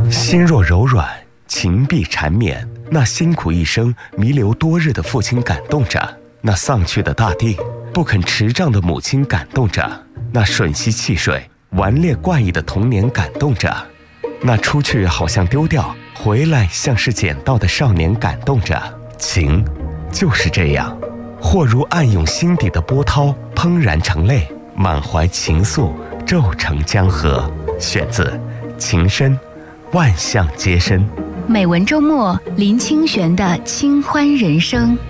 心若柔软，情必缠绵。那辛苦一生弥留多日的父亲感动着，那丧去的大地不肯持杖的母亲感动着，那吮吸汽水顽劣怪异的童年感动着，那出去好像丢掉，回来像是捡到的少年感动着。情就是这样，或如暗涌心底的波涛，怦然成泪，满怀情愫，骤成江河。选自《情深，万象皆深》。 美文周末，林清玄的清欢人生。